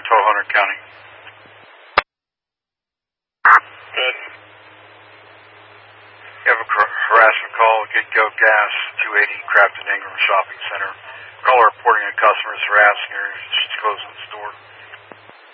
Hunter County. Good. You have a harassment call, Get-Go Gas, 280 Crafton Ingram Shopping Center. Caller reporting a customer is harassing her. She's closing the store.